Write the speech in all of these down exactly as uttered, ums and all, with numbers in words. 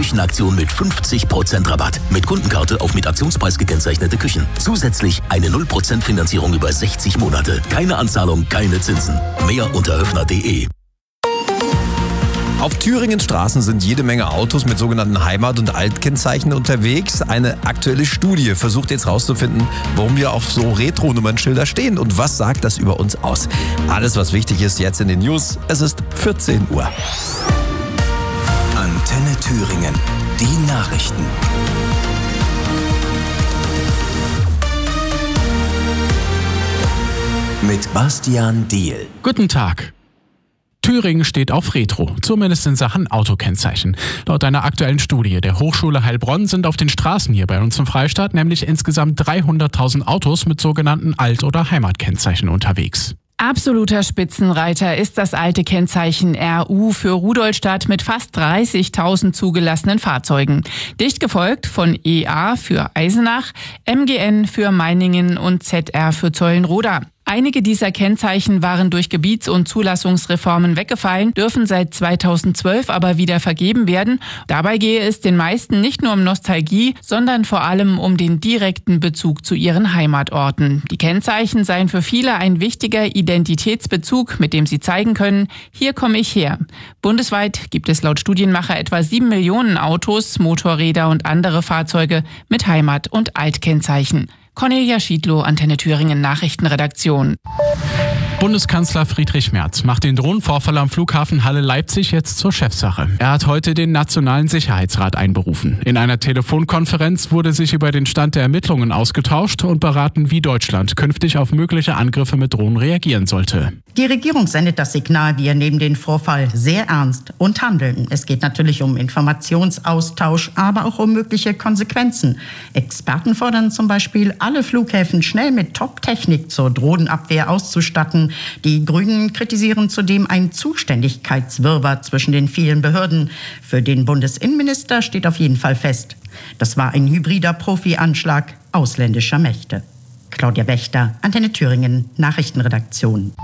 Küchenaktion mit fünfzig Prozent Rabatt. Mit Kundenkarte auf mit Aktionspreis gekennzeichnete Küchen. Zusätzlich eine null Prozent Finanzierung über sechzig Monate. Keine Anzahlung, keine Zinsen. Mehr unter höfner punkt de. Auf Thüringens Straßen sind jede Menge Autos mit sogenannten Heimat- und Altkennzeichen unterwegs. Eine aktuelle Studie versucht jetzt rauszufinden, warum wir auf so Retro-Nummernschilder stehen und was sagt das über uns aus. Alles, was wichtig ist, jetzt in den News. Es ist vierzehn Uhr. Antenne Thüringen. Die Nachrichten. Mit Bastian Diehl. Guten Tag. Thüringen steht auf Retro, zumindest in Sachen Autokennzeichen. Laut einer aktuellen Studie der Hochschule Heilbronn sind auf den Straßen hier bei uns im Freistaat nämlich insgesamt dreihunderttausend Autos mit sogenannten Alt- oder Heimatkennzeichen unterwegs. Absoluter Spitzenreiter ist das alte Kennzeichen R U für Rudolstadt mit fast dreißigtausend zugelassenen Fahrzeugen. Dicht gefolgt von E A für Eisenach, M G N für Meiningen und Z R für Zeulenroda. Einige dieser Kennzeichen waren durch Gebiets- und Zulassungsreformen weggefallen, dürfen seit zweitausendzwölf aber wieder vergeben werden. Dabei gehe es den meisten nicht nur um Nostalgie, sondern vor allem um den direkten Bezug zu ihren Heimatorten. Die Kennzeichen seien für viele ein wichtiger Identitätsbezug, mit dem sie zeigen können, hier komme ich her. Bundesweit gibt es laut Studienmacher etwa sieben Millionen Autos, Motorräder und andere Fahrzeuge mit Heimat- und Altkennzeichen. Cornelia Schiedlow, Antenne Thüringen Nachrichtenredaktion. Bundeskanzler Friedrich Merz macht den Drohnenvorfall am Flughafen Halle-Leipzig jetzt zur Chefsache. Er hat heute den Nationalen Sicherheitsrat einberufen. In einer Telefonkonferenz wurde sich über den Stand der Ermittlungen ausgetauscht und beraten, wie Deutschland künftig auf mögliche Angriffe mit Drohnen reagieren sollte. Die Regierung sendet das Signal, wir nehmen den Vorfall sehr ernst und handeln. Es geht natürlich um Informationsaustausch, aber auch um mögliche Konsequenzen. Experten fordern zum Beispiel, alle Flughäfen schnell mit Top-Technik zur Drohnenabwehr auszustatten. Die Grünen kritisieren zudem ein Zuständigkeitswirrwarr zwischen den vielen Behörden. Für den Bundesinnenminister steht auf jeden Fall fest, das war ein hybrider Profi-Anschlag ausländischer Mächte. Claudia Wächter, Antenne Thüringen, Nachrichtenredaktion.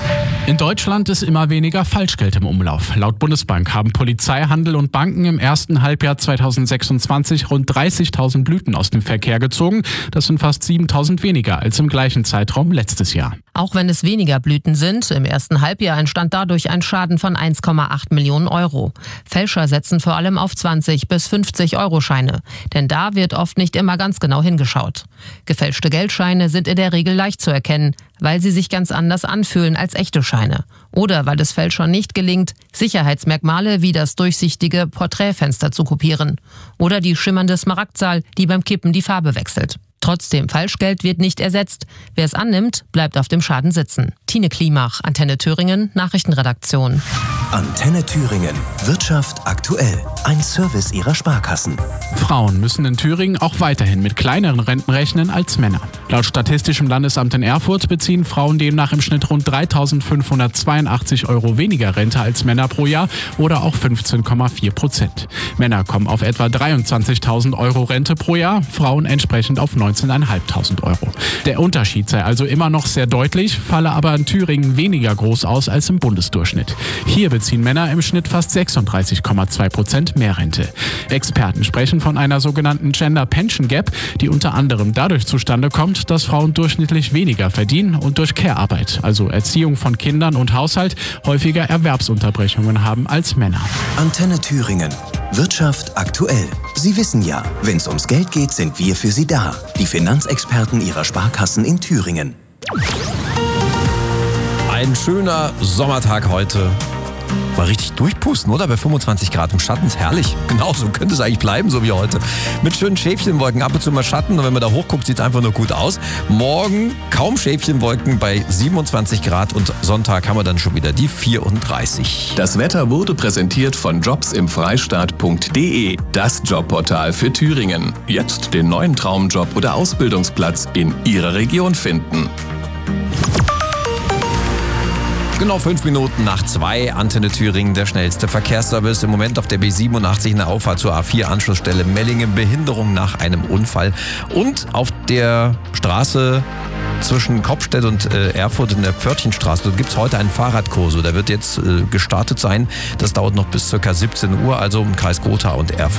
In Deutschland ist immer weniger Falschgeld im Umlauf. Laut Bundesbank haben Polizei, Handel und Banken im ersten Halbjahr zweitausendsechsundzwanzig rund dreißigtausend Blüten aus dem Verkehr gezogen. Das sind fast siebentausend weniger als im gleichen Zeitraum letztes Jahr. Auch wenn es weniger Blüten sind, im ersten Halbjahr entstand dadurch ein Schaden von eins Komma acht Millionen Euro. Fälscher setzen vor allem auf zwanzig bis fünfzig Euro Scheine, denn da wird oft nicht immer ganz genau hingeschaut. Gefälschte Geldscheine sind in der Regel leicht zu erkennen, weil sie sich ganz anders anfühlen als echte Scheine. Oder weil es Fälschern nicht gelingt, Sicherheitsmerkmale wie das durchsichtige Porträtfenster zu kopieren. Oder die schimmernde Smaragdzahl, die beim Kippen die Farbe wechselt. Trotzdem, Falschgeld wird nicht ersetzt. Wer es annimmt, bleibt auf dem Schaden sitzen. Tine Klimach, Antenne Thüringen, Nachrichtenredaktion. Antenne Thüringen. Wirtschaft aktuell. Ein Service ihrer Sparkassen. Frauen müssen in Thüringen auch weiterhin mit kleineren Renten rechnen als Männer. Laut Statistischem Landesamt in Erfurt beziehen Frauen demnach im Schnitt rund dreitausendfünfhundertzweiundachtzig Euro weniger Rente als Männer pro Jahr oder auch fünfzehn Komma vier Prozent. Männer kommen auf etwa dreiundzwanzigtausend Euro Rente pro Jahr, Frauen entsprechend auf neunzehntausendfünfhundert Euro. Der Unterschied sei also immer noch sehr deutlich, falle aber in Thüringen weniger groß aus als im Bundesdurchschnitt. Hier beziehen Männer im Schnitt fast sechsunddreißig Komma zwei Prozent mehr Rente. Experten sprechen von einer sogenannten Gender Pension Gap, die unter anderem dadurch zustande kommt, dass Frauen durchschnittlich weniger verdienen und durch Care-Arbeit, also Erziehung von Kindern und Haushalt, häufiger Erwerbsunterbrechungen haben als Männer. Antenne Thüringen. Wirtschaft aktuell. Sie wissen ja, wenn es ums Geld geht, sind wir für Sie da. Die Finanzexperten Ihrer Sparkassen in Thüringen. Ein schöner Sommertag heute. Mal richtig durchpusten, oder? Bei fünfundzwanzig Grad im Schatten ist herrlich. Genau, so könnte es eigentlich bleiben, so wie heute. Mit schönen Schäfchenwolken, ab und zu mal Schatten. Und wenn man da hochguckt, sieht es einfach nur gut aus. Morgen kaum Schäfchenwolken bei siebenundzwanzig Grad. Und Sonntag haben wir dann schon wieder die vierunddreißig. Das Wetter wurde präsentiert von jobs im freistaat punkt de. Das Jobportal für Thüringen. Jetzt den neuen Traumjob oder Ausbildungsplatz in Ihrer Region finden. Genau fünf Minuten nach zwei, Antenne Thüringen, der schnellste Verkehrsservice. Im Moment auf der B siebenundachtzig eine Auffahrt zur A vier Anschlussstelle Mellingen, Behinderung nach einem Unfall. Und auf der Straße zwischen Kopstedt und äh, Erfurt in der Pförtchenstraße, dort gibt es heute einen Fahrradkorso. Der wird jetzt äh, gestartet sein. Das dauert noch bis ca. siebzehn Uhr, also im Kreis Gotha und Erfurt.